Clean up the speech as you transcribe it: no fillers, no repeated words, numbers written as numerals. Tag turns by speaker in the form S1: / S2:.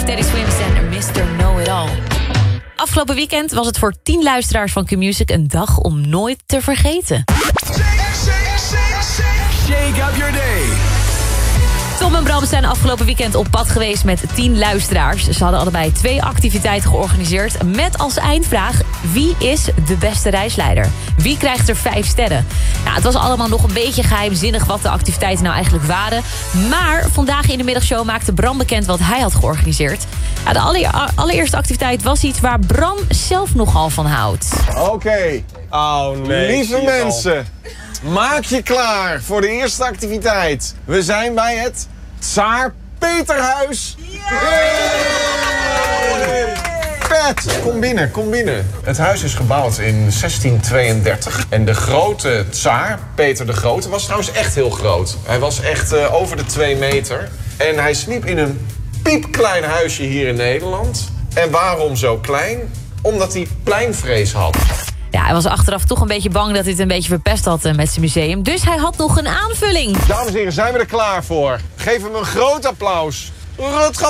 S1: 5, Teddy Swims en Mr. Know-It-All. Afgelopen weekend was het voor 10 luisteraars van Q-Music een dag om nooit te vergeten.
S2: Shake up your day.
S1: Tom en Bram zijn afgelopen weekend op pad geweest met 10 luisteraars. Ze hadden allebei 2 activiteiten georganiseerd met als eindvraag: wie is de beste reisleider? Wie krijgt er 5 sterren? Nou, het was allemaal nog een beetje geheimzinnig wat de activiteiten nou eigenlijk waren. Maar vandaag in de middagshow maakte Bram bekend wat hij had georganiseerd. Nou, de allereerste activiteit was iets waar Bram zelf nogal van houdt.
S3: Oké.
S2: Oh nee.
S3: Lieve mensen, maak je klaar voor de eerste activiteit. We zijn bij het Tsaar Peterhuis. Pet, kom binnen. Het huis is gebouwd in 1632. En de grote tsaar, Peter de Grote, was trouwens echt heel groot. Hij was echt over de 2 meter. En hij sliep in een piepklein huisje hier in Nederland. En waarom zo klein? Omdat hij pleinvrees had.
S1: Ja, hij was achteraf toch een beetje bang dat hij het een beetje verpest had met zijn museum. Dus hij had nog een aanvulling.
S3: Dames en heren, zijn we er klaar voor? Geef hem een groot applaus. Rutger